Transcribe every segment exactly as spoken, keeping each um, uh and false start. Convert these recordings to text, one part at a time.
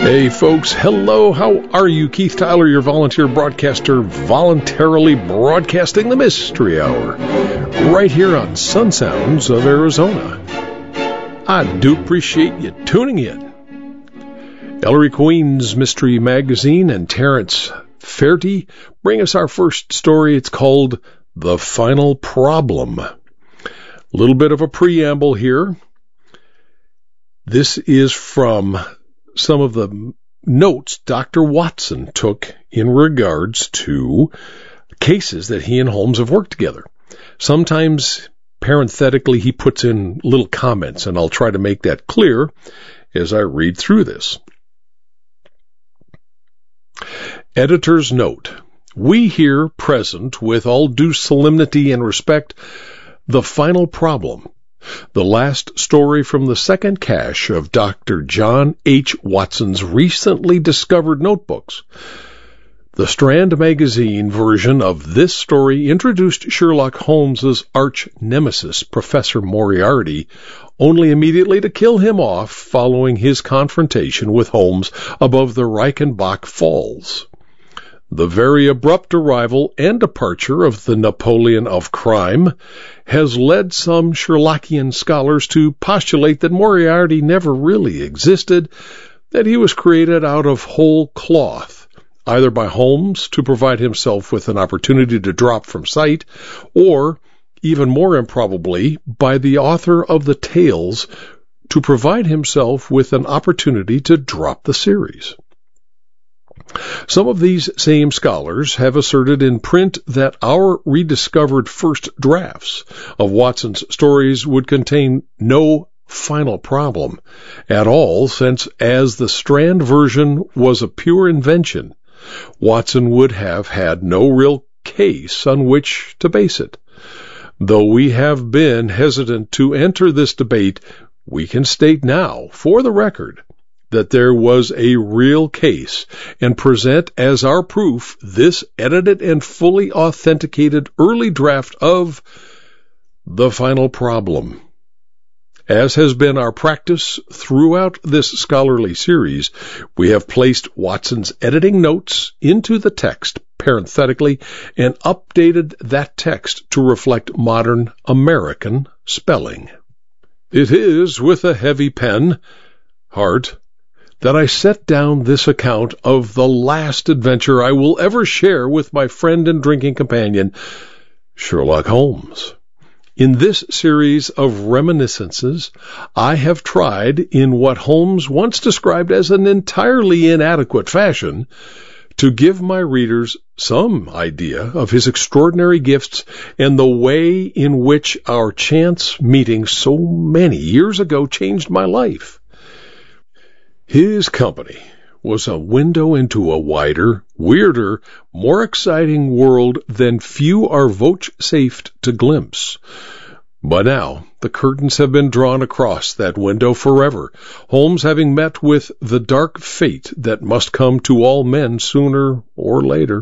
Hey folks, hello, how are you? Keith Tyler, your volunteer broadcaster, voluntarily broadcasting the Mystery Hour, right here on Sun Sounds of Arizona. I do appreciate you tuning in. Ellery Queen's Mystery Magazine and Terrence Faherty bring us our first story. It's called The Final Problem. A little bit of a preamble here. This is from some of the notes Doctor Watson took in regards to cases that he and Holmes have worked together. Sometimes, parenthetically, he puts in little comments, and I'll try to make that clear as I read through this. Editor's note. We here present, with all due solemnity and respect, the final problem. The last story from the second cache of Doctor John H. Watson's recently discovered notebooks. The Strand Magazine version of this story introduced Sherlock Holmes's arch nemesis, Professor Moriarty, only immediately to kill him off following his confrontation with Holmes above the Reichenbach Falls. The very abrupt arrival and departure of the Napoleon of crime has led some Sherlockian scholars to postulate that Moriarty never really existed, that he was created out of whole cloth, either by Holmes to provide himself with an opportunity to drop from sight, or, even more improbably, by the author of the tales to provide himself with an opportunity to drop the series. Some of these same scholars have asserted in print that our rediscovered first drafts of Watson's stories would contain no final problem at all, since as the Strand version was a pure invention, Watson would have had no real case on which to base it. Though we have been hesitant to enter this debate, we can state now, for the record, that there was a real case, and present as our proof this edited and fully authenticated early draft of The Final Problem. As has been our practice throughout this scholarly series, we have placed Watson's editing notes into the text parenthetically and updated that text to reflect modern American spelling. It is with a heavy pen, heart, that I set down this account of the last adventure I will ever share with my friend and drinking companion, Sherlock Holmes. In this series of reminiscences, I have tried, in what Holmes once described as an entirely inadequate fashion, to give my readers some idea of his extraordinary gifts and the way in which our chance meeting so many years ago changed my life. His company was a window into a wider, weirder, more exciting world than few are vouchsafed to glimpse. But now the curtains have been drawn across that window forever, Holmes having met with the dark fate that must come to all men sooner or later.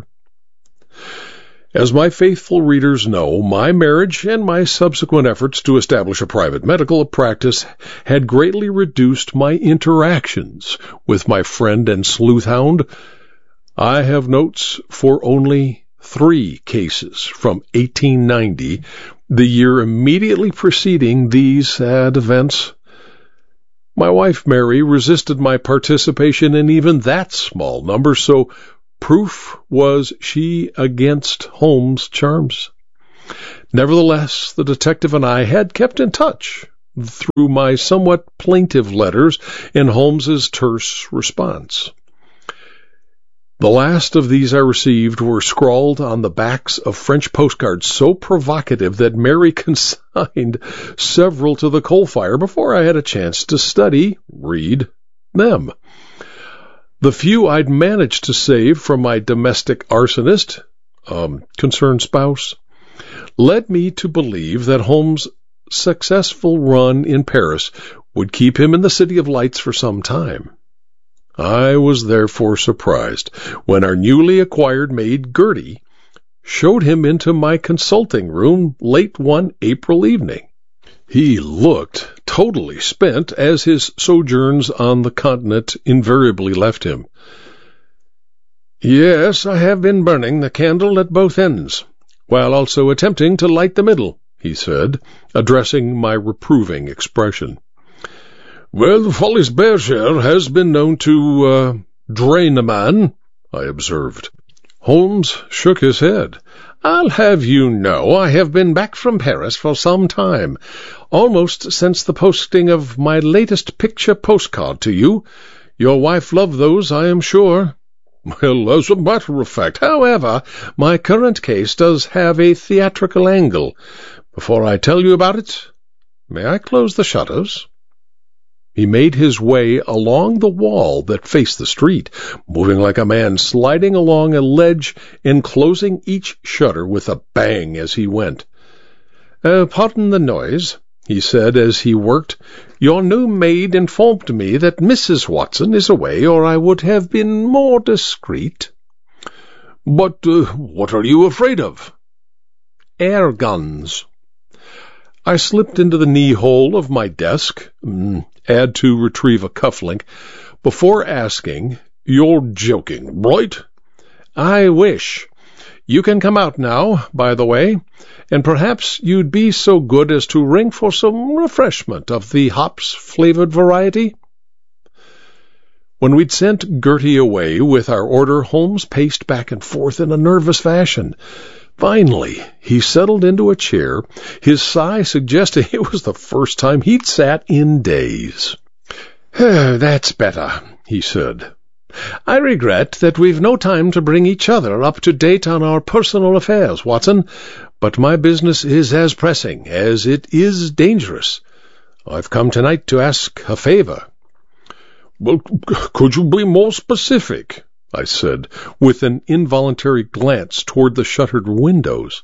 As my faithful readers know, my marriage and my subsequent efforts to establish a private medical practice had greatly reduced my interactions with my friend and sleuth-hound. I have notes for only three cases from eighteen ninety, the year immediately preceding these sad events. My wife, Mary, resisted my participation in even that small number, so proof was she against Holmes' charms. Nevertheless, the detective and I had kept in touch through my somewhat plaintive letters and Holmes's terse response. The last of these I received were scrawled on the backs of French postcards so provocative that Mary consigned several to the coal fire before I had a chance to study, read them. The few I'd managed to save from my domestic arsonist, um, concerned spouse, led me to believe that Holmes' successful run in Paris would keep him in the City of Lights for some time. I was therefore surprised when our newly acquired maid, Gertie, showed him into my consulting room late one April evening. He looked totally spent, as his sojourns on the continent invariably left him. "Yes, I have been burning the candle at both ends, while also attempting to light the middle," he said, addressing my reproving expression. "Well, the Follies Bergère has been known to uh, drain a man," I observed. Holmes shook his head. "I'll have you know I have been back from Paris for some time, almost since the posting of my latest picture postcard to you. Your wife loved those, I am sure." "Well, as a matter of fact, however, my current case does have a theatrical angle. Before I tell you about it, may I close the shutters?" He made his way along the wall that faced the street, moving like a man sliding along a ledge and closing each shutter with a bang as he went. Uh, pardon the noise," he said as he worked. "Your new maid informed me that Missus Watson is away, or I would have been more discreet." "But uh, what are you afraid of?" "Air guns." I slipped into the knee-hole of my desk, mm, had to retrieve a cufflink, before asking, "You're joking, right?" "I wish. You can come out now, by the way, and perhaps you'd be so good as to ring for some refreshment of the hops-flavored variety." When we'd sent Gertie away with our order, Holmes paced back and forth in a nervous fashion. Finally, he settled into a chair, his sigh suggesting it was the first time he'd sat in days. "That's better," he said. "I regret that we've no time to bring each other up to date on our personal affairs, Watson, but my business is as pressing as it is dangerous. I've come tonight to ask a favor." "Well, could you be more specific?" I said, with an involuntary glance toward the shuttered windows.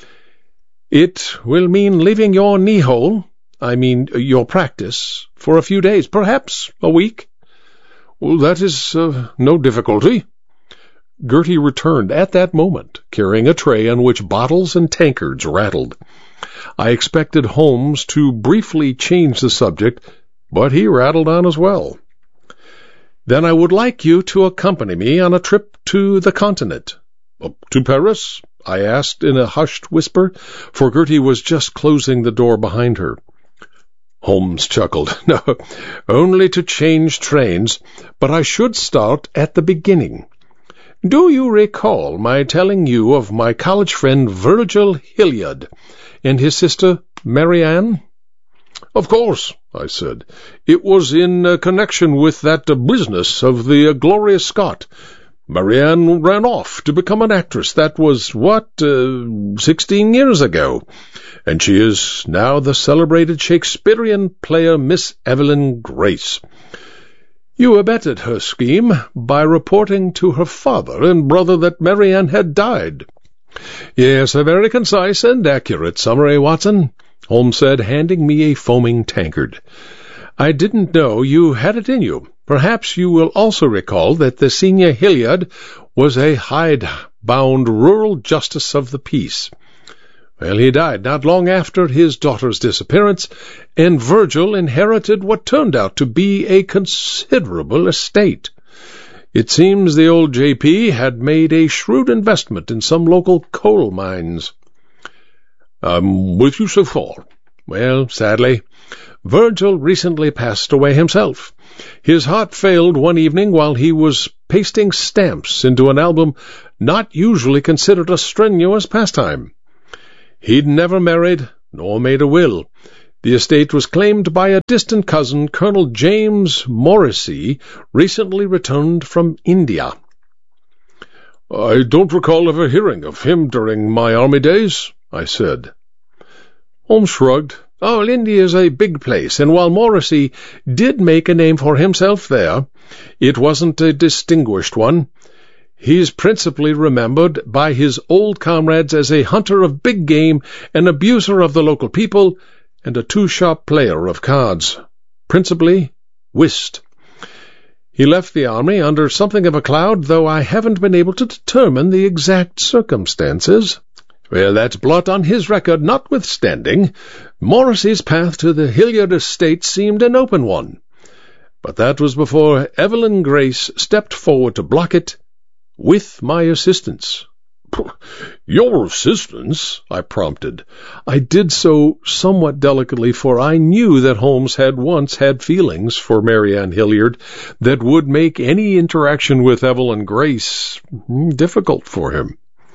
"It will mean leaving your knee-hole, I mean your practice, for a few days, perhaps a week." "Well, that is uh, no difficulty." Gertie returned at that moment, carrying a tray on which bottles and tankards rattled. I expected Holmes to briefly change the subject, but he rattled on as well. "Then I would like you to accompany me on a trip to the continent." "Up to Paris?" I asked in a hushed whisper, for Gertie was just closing the door behind her. Holmes chuckled. "No, only to change trains, but I should start at the beginning. Do you recall my telling you of my college friend Virgil Hilliard and his sister Marianne?" "Of course," I said. "It was in uh, connection with that uh, business of the uh, Gloria Scott. Marianne ran off to become an actress. That was, what, uh, sixteen years ago. And she is now the celebrated Shakespearean player Miss Evelyn Grace. You abetted her scheme by reporting to her father and brother that Marianne had died." "Yes, a very concise and accurate summary, Watson," Holmes said, handing me a foaming tankard. "I didn't know you had it in you. Perhaps you will also recall that the senior Hilliard was a hide-bound rural justice of the peace. Well, he died not long after his daughter's disappearance, and Virgil inherited what turned out to be a considerable estate. It seems the old J P had made a shrewd investment in some local coal mines." "I'm with you so far." "Well, sadly, Virgil recently passed away himself. His heart failed one evening while he was pasting stamps into an album not usually considered a strenuous pastime. He'd never married, nor made a will. The estate was claimed by a distant cousin, Colonel James Morrissey, recently returned from India." "I don't recall ever hearing of him during my army days," I said. Holmes shrugged. "Oh, India is a big place, and while Morrissey did make a name for himself there, it wasn't a distinguished one. He's principally remembered by his old comrades as a hunter of big game, an abuser of the local people, and a too-sharp player of cards, principally whist. He left the army under something of a cloud, though I haven't been able to determine the exact circumstances." Well, that's blot on his record notwithstanding. Morrissy's path to the Hilliard estate seemed an open one. But that was before Evelyn Grace stepped forward to block it, with my assistance. "Your assistance?" I prompted. I did so somewhat delicately, for I knew that Holmes had once had feelings for Mary Ann Hilliard that would make any interaction with Evelyn Grace difficult for him.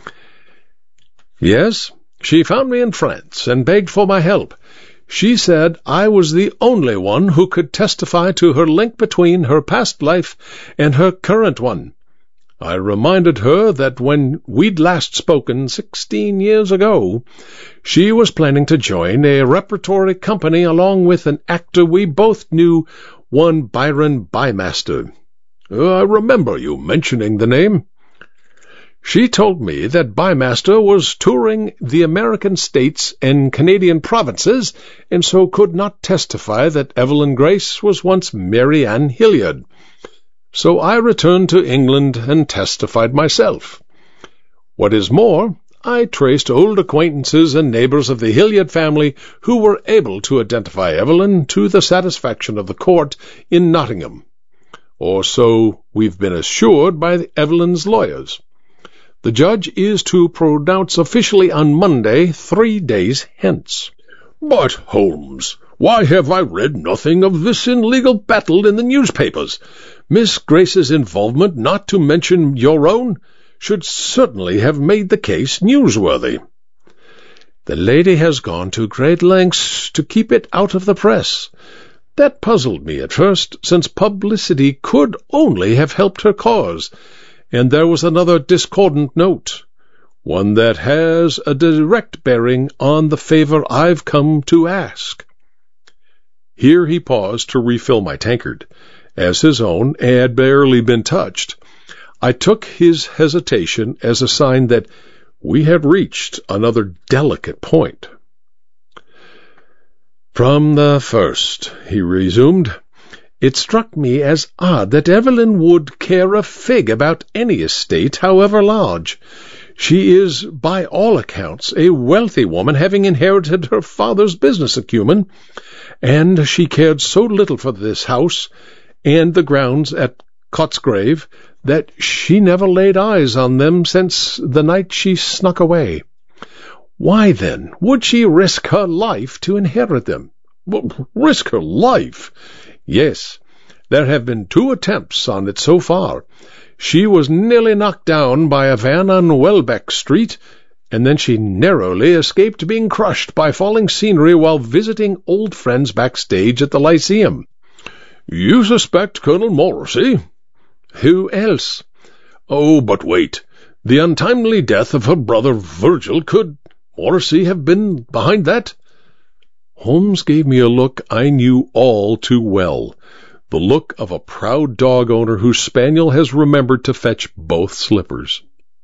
"Yes, she found me in France and begged for my help. She said I was the only one who could testify to her link between her past life and her current one. I reminded her that when we'd last spoken sixteen years ago, she was planning to join a repertory company along with an actor we both knew, one Byron Bymaster. I remember you mentioning the name. She told me that Bymaster was touring the American states and Canadian provinces, and so could not testify that Evelyn Grace was once Mary Ann Hilliard. So I returned to England and testified myself. What is more, I traced old acquaintances and neighbours of the Hilliard family who were able to identify Evelyn to the satisfaction of the court in Nottingham. Or so we've been assured by Evelyn's lawyers. The judge is to pronounce officially on Monday, three days hence." "But, Holmes, why have I read nothing of this in legal battle in the newspapers? Miss Grace's involvement, not to mention your own, should certainly have made the case newsworthy." "The lady has gone to great lengths to keep it out of the press. That puzzled me at first, since publicity could only have helped her cause. And there was another discordant note, one that has a direct bearing on the favour I've come to ask." Here he paused to refill my tankard, as his own had barely been touched. I took his hesitation as a sign that we had reached another delicate point. "From the first," he resumed, "it struck me as odd that Evelyn would care a fig about any estate, however large. She is, by all accounts, a wealthy woman, having inherited her father's business acumen, and she cared so little for this house and the grounds at Cotsgrave that she never laid eyes on them since the night she snuck away. Why, then, would she risk her life to inherit them?" "Risk her life?" "Yes, there have been two attempts on it so far. She was nearly knocked down by a van on Welbeck Street, and then she narrowly escaped being crushed by falling scenery while visiting old friends backstage at the Lyceum." "You suspect Colonel Morrissy?" "Who else?" "Oh, but wait. The untimely death of her brother Virgil, could Morrissy have been behind that?" Holmes gave me a look I knew all too well, the look of a proud dog owner whose spaniel has remembered to fetch both slippers.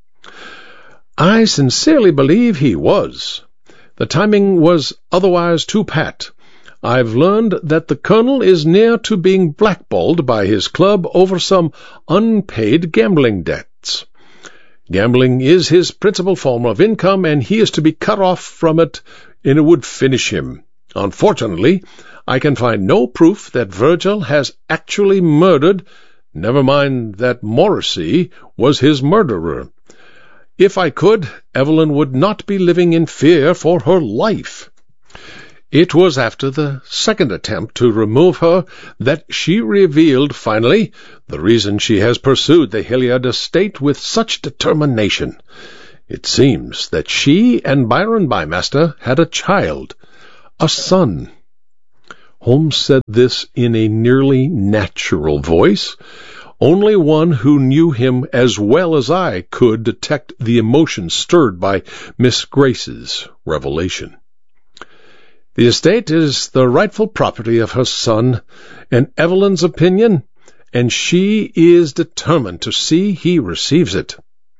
"I sincerely believe he was. The timing was otherwise too pat. I've learned that the colonel is near to being blackballed by his club over some unpaid gambling debts. Gambling is his principal form of income, and he is to be cut off from it, and it would finish him. Unfortunately, I can find no proof that Virgil has actually murdered, never mind that Morrissy was his murderer. If I could, Evelyn would not be living in fear for her life. It was after the second attempt to remove her that she revealed, finally, the reason she has pursued the Hilliard estate with such determination. It seems that she and Byron Bymaster had a child, a son." Holmes said this in a nearly natural voice. Only one who knew him as well as I could detect the emotion stirred by Miss Grace's revelation. "The estate is the rightful property of her son, in Evelyn's opinion, and she is determined to see he receives it."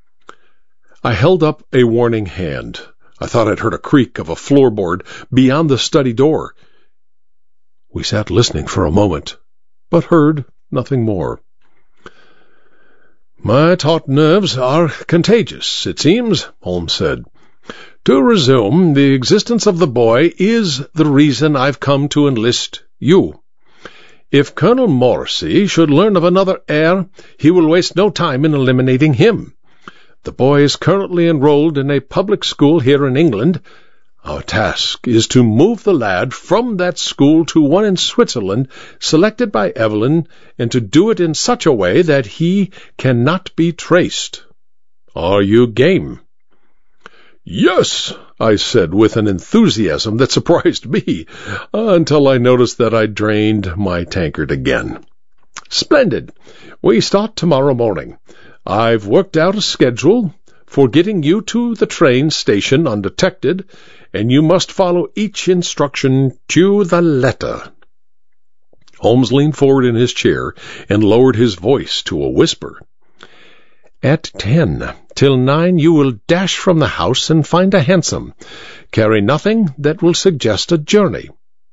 I held up a warning hand. I thought I'd heard a creak of a floorboard beyond the study door. We sat listening for a moment, but heard nothing more. "My taut nerves are contagious, it seems," Holmes said. To resume, the existence of the boy is the reason I've come to enlist you. If Colonel Morrissey should learn of another heir, he will waste no time in eliminating him. The boy is currently enrolled in a public school here in England. Our task is to move the lad from that school to one in Switzerland, selected by Evelyn, and to do it in such a way that he cannot be traced. Are you game?" "Yes," I said with an enthusiasm that surprised me, uh, until I noticed that I drained my tankard again. "Splendid. We start tomorrow morning. I've worked out a schedule for getting you to the train station undetected, and you must follow each instruction to the letter." Holmes leaned forward in his chair and lowered his voice to a whisper. "At ten till nine you will dash from the house and find a hansom. Carry nothing that will suggest a journey."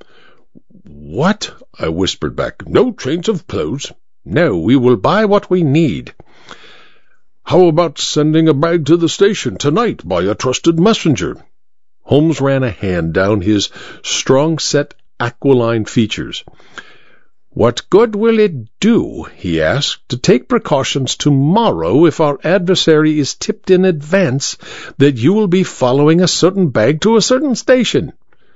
"What?" I whispered back. "No change of clothes?" "No, we will buy what we need." "How about sending a bag to the station tonight by a trusted messenger?" Holmes ran a hand down his strong-set aquiline features. "What good will it do," he asked, "to take precautions tomorrow if our adversary is tipped in advance that you will be following a certain bag to a certain station?"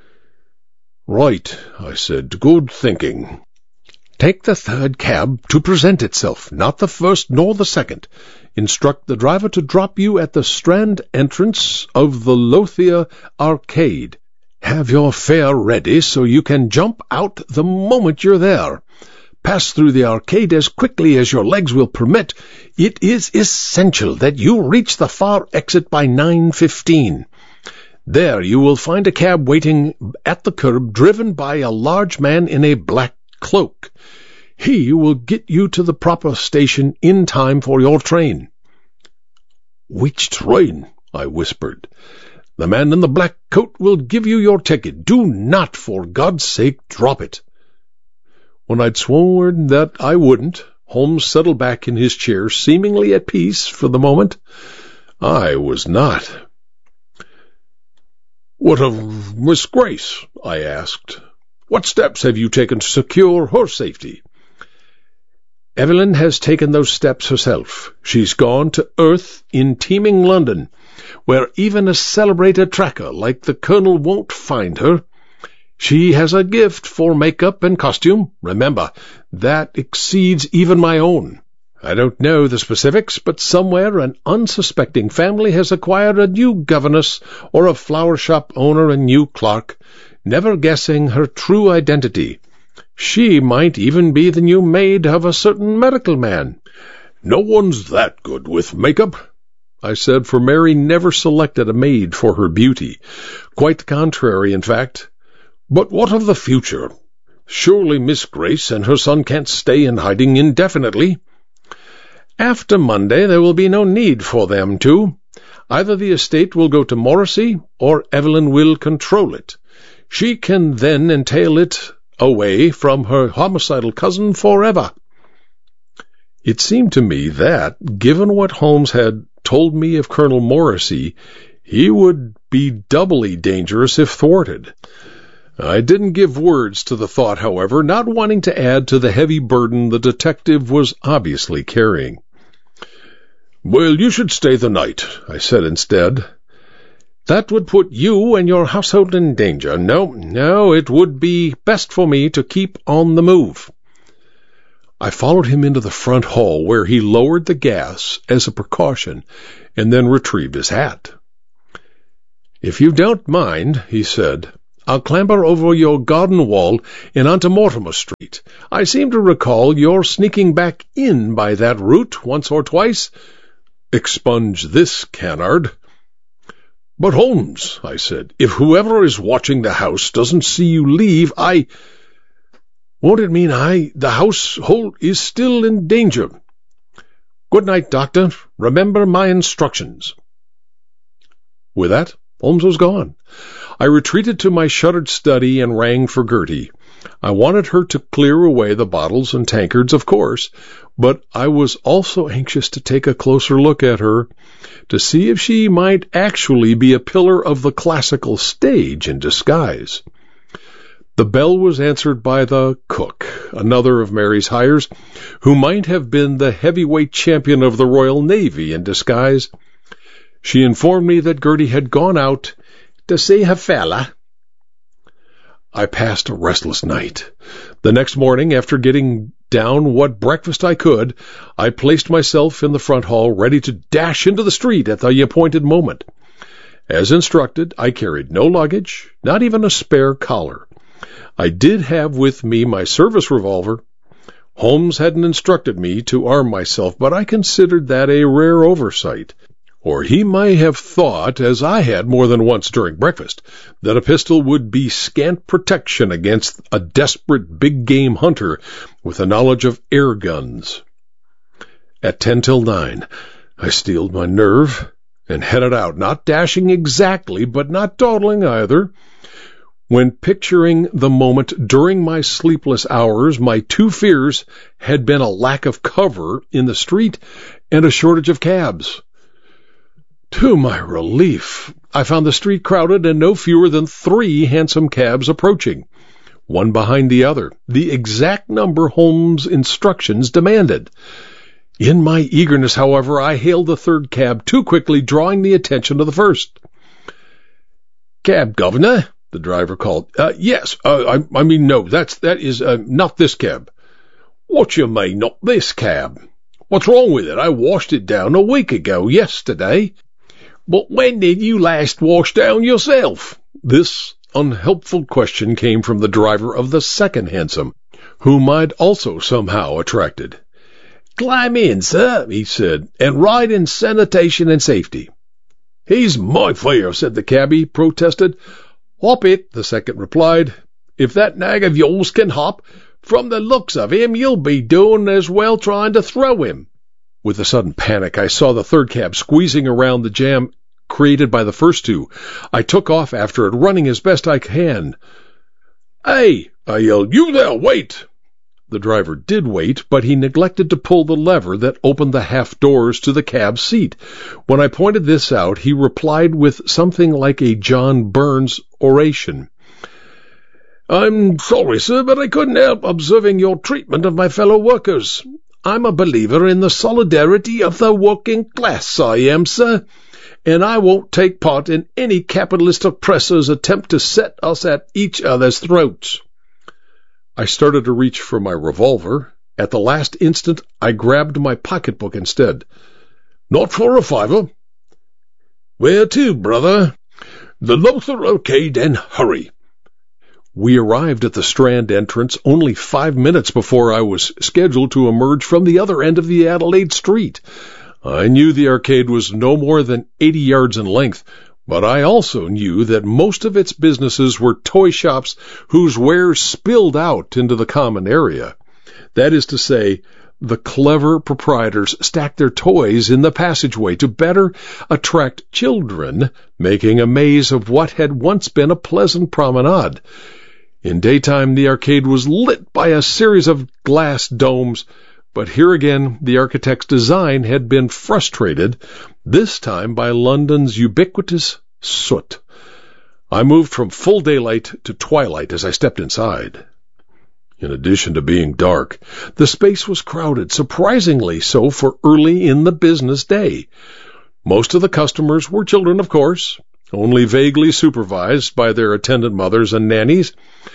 "Right," I said. "Good thinking." "Take the third cab to present itself, not the first nor the second. Instruct the driver to drop you at the Strand entrance of the Lothian Arcade. Have your fare ready so you can jump out the moment you're there. Pass through the arcade as quickly as your legs will permit. It is essential that you reach the far exit by nine fifteen. There you will find a cab waiting at the curb, driven by a large man in a black cloak. He will get you to the proper station in time for your train." "Which train?" I whispered. "The man in the black coat will give you your ticket. Do not, for God's sake, drop it." When I'd sworn that I wouldn't, Holmes settled back in his chair, seemingly at peace for the moment. I was not. "What of Miss Grace?" I asked. "What steps have you taken to secure her safety?" "Evelyn has taken those steps herself. She's gone to Earth in teeming London, where even a celebrated tracker like the Colonel won't find her. She has a gift for makeup and costume, remember, that exceeds even my own. I don't know the specifics, but somewhere an unsuspecting family has acquired a new governess or a flower shop owner a new clerk, never guessing her true identity. She might even be the new maid of a certain medical man." "No one's that good with makeup," I said, for Mary never selected a maid for her beauty. Quite the contrary, in fact. "But what of the future? Surely Miss Grace and her son can't stay in hiding indefinitely." "After Monday there will be no need for them to. Either the estate will go to Morrissey, or Evelyn will control it. She can then entail it away from her homicidal cousin forever." It seemed to me that, given what Holmes had told me of Colonel Morrissey, he would be doubly dangerous if thwarted. I didn't give words to the thought, however, not wanting to add to the heavy burden the detective was obviously carrying. "Well, you should stay the night," I said instead. "That would put you and your household in danger. No, no, it would be best for me to keep on the move." I followed him into the front hall, where he lowered the gas as a precaution and then retrieved his hat. "If you don't mind," he said, "I'll clamber over your garden wall and onto Mortimer Street. I seem to recall your sneaking back in by that route once or twice. Expunge this canard." "But Holmes," I said, "if whoever is watching the house doesn't see you leave, I—" "Won't it mean I, the household, is still in danger? Good night, Doctor. Remember my instructions." With that, Holmes was gone. I retreated to my shuttered study and rang for Gertie. I wanted her to clear away the bottles and tankards, of course, but I was also anxious to take a closer look at her to see if she might actually be a pillar of the classical stage in disguise. The bell was answered by the cook, another of Mary's hires, who might have been the heavyweight champion of the Royal Navy in disguise. She informed me that Gertie had gone out to see her fella. I passed a restless night. The next morning, after getting down what breakfast I could, I placed myself in the front hall, ready to dash into the street at the appointed moment. As instructed, I carried no luggage, not even a spare collar. I did have with me my service revolver. Holmes hadn't instructed me to arm myself, but I considered that a rare oversight. Or he might have thought, as I had more than once during breakfast, that a pistol would be scant protection against a desperate big-game hunter with a knowledge of air guns. At ten till nine, I steeled my nerve and headed out, not dashing exactly, but not dawdling either. When picturing the moment during my sleepless hours, my two fears had been a lack of cover in the street and a shortage of cabs. To my relief, I found the street crowded and no fewer than three hansom cabs approaching, one behind the other, the exact number Holmes' instructions demanded. In my eagerness, however, I hailed the third cab too quickly, drawing the attention of the first. "Cab, governor," the driver called. Uh, yes, uh, I, I mean, no, that's, that is uh, not this cab." "What you mean, not this cab? What's wrong with it? I washed it down a week ago, yesterday." "But when did you last wash down yourself?" This unhelpful question came from the driver of the second hansom, whom I'd also somehow attracted. "Climb in, sir," he said, "and ride in sanitation and safety." "He's my fare," said the cabby, protested. "Hop it," the second replied. "If that nag of yours can hop, from the looks of him, you'll be doing as well trying to throw him." With a sudden panic, I saw the third cab squeezing around the jam created by the first two. I took off after it, running as best I can. "Hey!" I yelled. "You there, wait!" The driver did wait, but he neglected to pull the lever that opened the half doors to the cab seat. When I pointed this out, he replied with something like a John Burns oration. "I'm sorry, sir, but I couldn't help observing your treatment of my fellow workers. I'm a believer in the solidarity of the working class, I am, sir, and I won't take part in any capitalist oppressor's attempt to set us at each other's throats." I started to reach for my revolver. At the last instant, I grabbed my pocketbook instead. "Not for a fiver." "Where to, brother?" "The Lowther Arcade, and hurry." We arrived at the Strand entrance only five minutes before I was scheduled to emerge from the other end of the Adelaide street. I knew the arcade was no more than eighty yards in length, but I also knew that most of its businesses were toy shops whose wares spilled out into the common area. That is to say, the clever proprietors stacked their toys in the passageway to better attract children, making a maze of what had once been a pleasant promenade. In daytime, the arcade was lit by a series of glass domes, but here again the architect's design had been frustrated, this time by London's ubiquitous soot. I moved from full daylight to twilight as I stepped inside. In addition to being dark, the space was crowded, surprisingly so for early in the business day. Most of the customers were children, of course, only vaguely supervised by their attendant mothers and nannies.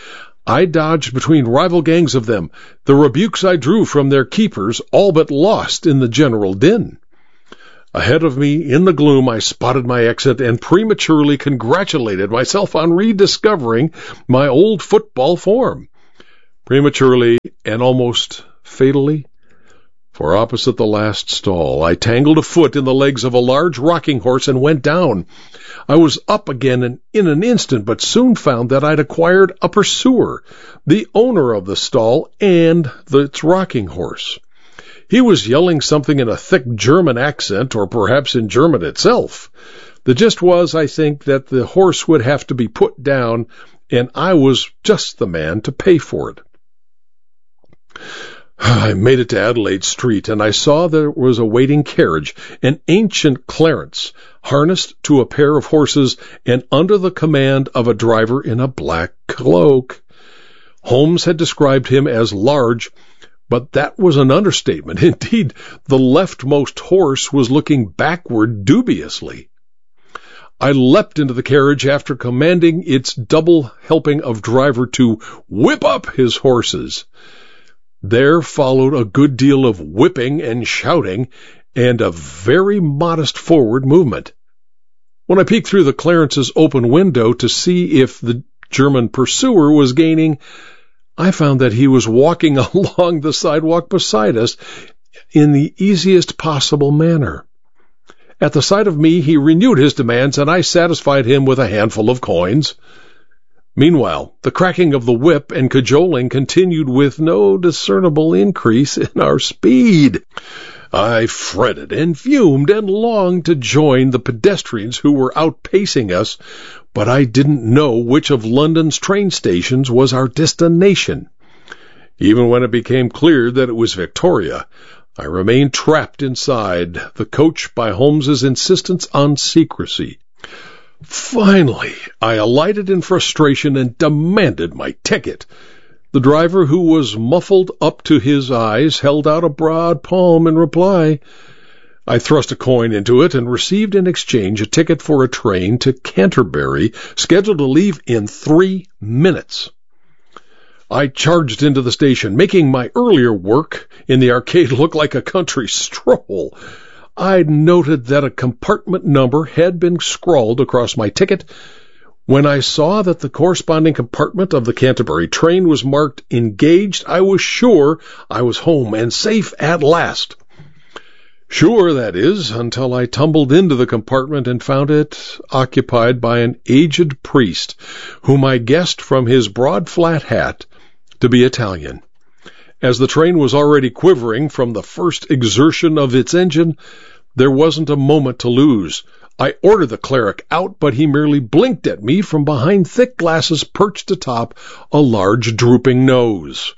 I dodged between rival gangs of them, the rebukes I drew from their keepers all but lost in the general din. Ahead of me, in the gloom, I spotted my exit and prematurely congratulated myself on rediscovering my old football form. Prematurely and almost fatally, for opposite the last stall, I tangled a foot in the legs of a large rocking horse and went down. I was up again in, in an instant, but soon found that I'd acquired a pursuer, the owner of the stall and the, its rocking horse. He was yelling something in a thick German accent, or perhaps in German itself. The gist was, I think, that the horse would have to be put down and I was just the man to pay for it. I made it to Adelaide Street, and I saw there was a waiting carriage, an ancient Clarence, harnessed to a pair of horses and under the command of a driver in a black cloak. Holmes had described him as large, but that was an understatement. Indeed, the leftmost horse was looking backward dubiously. I leapt into the carriage after commanding its double helping of driver to whip up his horses. There followed a good deal of whipping and shouting, and a very modest forward movement. When I peeked through the Clarence's open window to see if the German pursuer was gaining, I found that he was walking along the sidewalk beside us in the easiest possible manner. At the sight of me, he renewed his demands, and I satisfied him with a handful of coins. Meanwhile, the cracking of the whip and cajoling continued with no discernible increase in our speed. I fretted and fumed and longed to join the pedestrians who were outpacing us, but I didn't know which of London's train stations was our destination. Even when it became clear that it was Victoria, I remained trapped inside the coach by Holmes's insistence on secrecy. Finally, I alighted in frustration and demanded my ticket. The driver, who was muffled up to his eyes, held out a broad palm in reply. I thrust a coin into it and received in exchange a ticket for a train to Canterbury, scheduled to leave in three minutes. I charged into the station, making my earlier work in the arcade look like a country stroll. I noted that a compartment number had been scrawled across my ticket. When I saw that the corresponding compartment of the Canterbury train was marked engaged, I was sure I was home and safe at last. Sure, that is, until I tumbled into the compartment and found it occupied by an aged priest, whom I guessed from his broad flat hat to be Italian. As the train was already quivering from the first exertion of its engine, there wasn't a moment to lose. I ordered the cleric out, but he merely blinked at me from behind thick glasses perched atop a large drooping nose.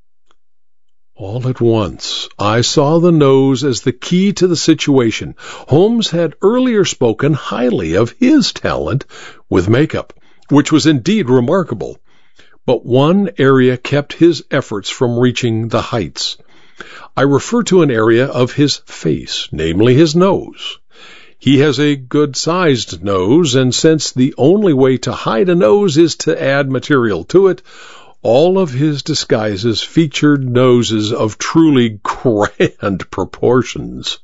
All at once, I saw the nose as the key to the situation. Holmes had earlier spoken highly of his talent with makeup, which was indeed remarkable. But one area kept his efforts from reaching the heights. I refer to an area of his face, namely his nose. He has a good-sized nose, and since the only way to hide a nose is to add material to it, all of his disguises featured noses of truly grand proportions.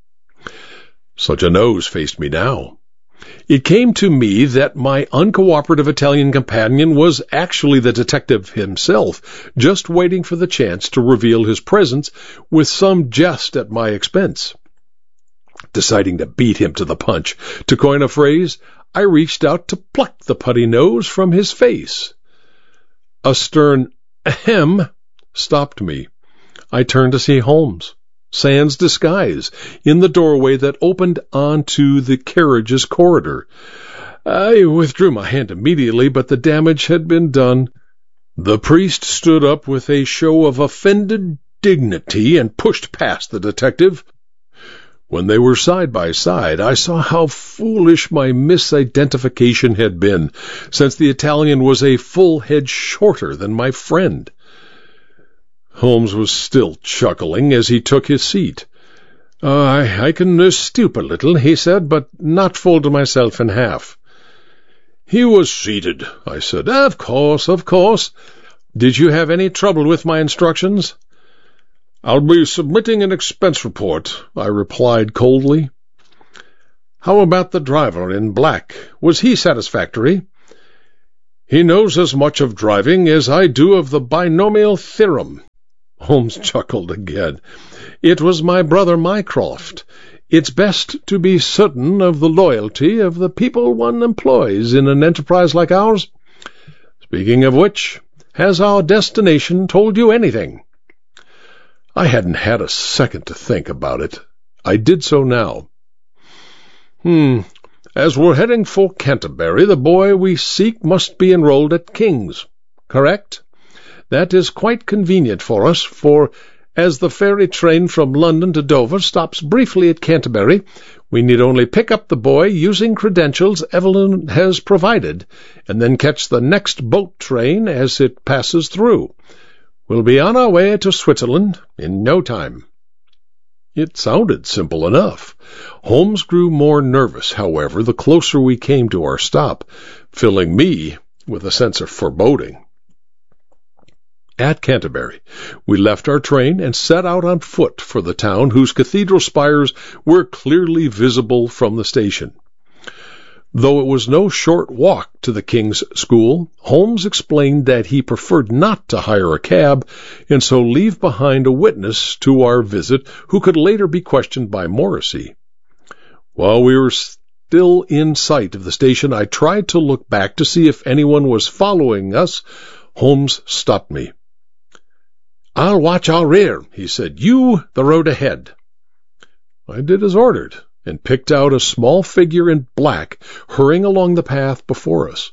Such a nose faced me now. It came to me that my uncooperative Italian companion was actually the detective himself, just waiting for the chance to reveal his presence with some jest at my expense. Deciding to beat him to the punch, to coin a phrase, I reached out to pluck the putty nose from his face. A stern ahem stopped me. I turned to see Holmes, sans disguise, in the doorway that opened onto the carriage's corridor. I withdrew my hand immediately, but the damage had been done. The priest stood up with a show of offended dignity and pushed past the detective. When they were side by side, I saw how foolish my misidentification had been, since the Italian was a full head shorter than my friend. Holmes was still chuckling as he took his seat. Uh, I, I can uh, stoop a little, he said, but not fold myself in half. He was seated, I said. Of course, of course. Did you have any trouble with my instructions? I'll be submitting an expense report, I replied coldly. How about the driver in black? Was he satisfactory? He knows as much of driving as I do of the binomial theorem. Holmes chuckled again. It was my brother Mycroft. It's best to be certain of the loyalty of the people one employs in an enterprise like ours. Speaking of which, has our destination told you anything? I hadn't had a second to think about it. I did so now. Hmm, As we're heading for Canterbury, the boy we seek must be enrolled at King's, correct? That is quite convenient for us, for as the ferry train from London to Dover stops briefly at Canterbury, we need only pick up the boy using credentials Evelyn has provided, and then catch the next boat train as it passes through. We'll be on our way to Switzerland in no time. It sounded simple enough. Holmes grew more nervous, however, the closer we came to our stop, filling me with a sense of foreboding. At Canterbury, we left our train and set out on foot for the town whose cathedral spires were clearly visible from the station. Though it was no short walk to the King's School, Holmes explained that he preferred not to hire a cab and so leave behind a witness to our visit who could later be questioned by Morrissey. While we were still in sight of the station, I tried to look back to see if anyone was following us. Holmes stopped me. "I'll watch our rear," he said. "You, the road ahead." I did as ordered, and picked out a small figure in black hurrying along the path before us.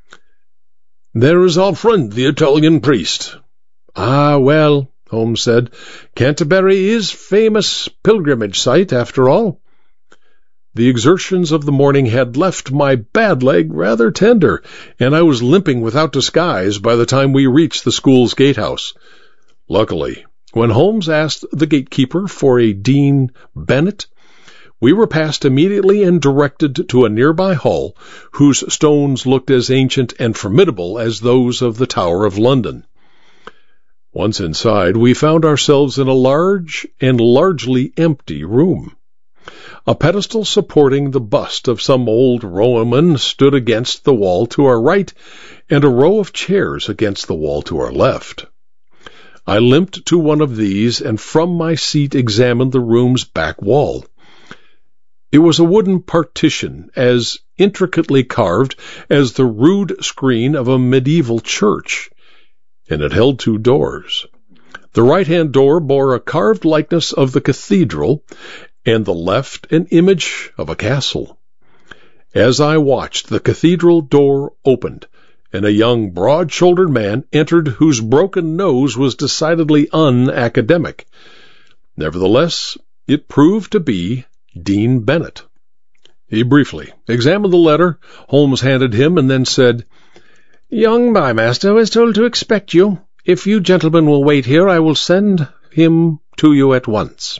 "There is our friend, the Italian priest." "Ah, well," Holmes said, "Canterbury is famous pilgrimage site, after all." The exertions of the morning had left my bad leg rather tender, and I was limping without disguise by the time we reached the school's gatehouse. Luckily, when Holmes asked the gatekeeper for a Dean Bennet, we were passed immediately and directed to a nearby hall, whose stones looked as ancient and formidable as those of the Tower of London. Once inside, we found ourselves in a large and largely empty room. A pedestal supporting the bust of some old Roman stood against the wall to our right, and a row of chairs against the wall to our left. I limped to one of these, and from my seat examined the room's back wall. It was a wooden partition, as intricately carved as the rude screen of a medieval church, and it held two doors. The right-hand door bore a carved likeness of the cathedral, and the left an image of a castle. As I watched, the cathedral door opened, and a young, broad-shouldered man entered whose broken nose was decidedly unacademic. Nevertheless, it proved to be Dean Bennet. He briefly examined the letter Holmes handed him and then said, "Young Bymaster was told to expect you. If you gentlemen will wait here, I will send him to you at once."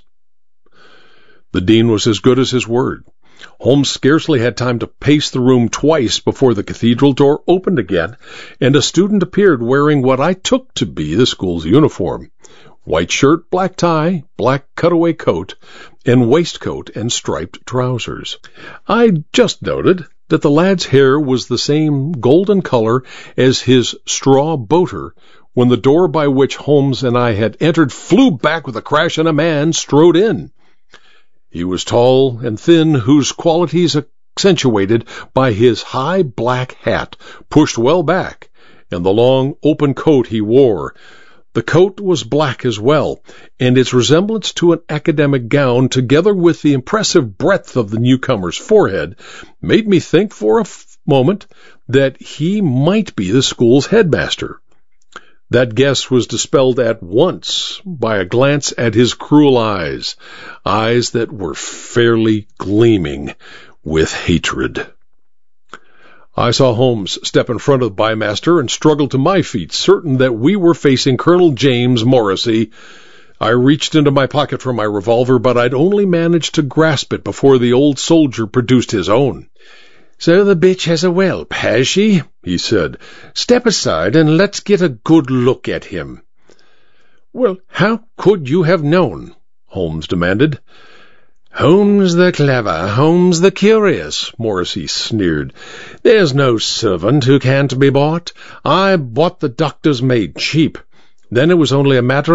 The dean was as good as his word. Holmes scarcely had time to pace the room twice before the cathedral door opened again, and a student appeared wearing what I took to be the school's uniform: white shirt, black tie, black cutaway coat, and waistcoat and striped trousers. I just noted that the lad's hair was the same golden color as his straw boater when the door by which Holmes and I had entered flew back with a crash and a man strode in. He was tall and thin, whose qualities accentuated by his high black hat, pushed well back, and the long open coat he wore. The coat was black as well, and its resemblance to an academic gown, together with the impressive breadth of the newcomer's forehead, made me think for a f- moment that he might be the school's headmaster. That guess was dispelled at once by a glance at his cruel eyes, eyes that were fairly gleaming with hatred. I saw Holmes step in front of the Bymaster and struggle to my feet, certain that we were facing Colonel James Morrissey. I reached into my pocket for my revolver, but I'd only managed to grasp it before the old soldier produced his own. "So the bitch has a whelp, has she?" he said. "Step aside and let's get a good look at him." "Well, how could you have known?" Holmes demanded. "Holmes the clever, Holmes the curious," Morrissey sneered. "There's no servant who can't be bought. I bought the doctor's maid cheap. Then it was only a matter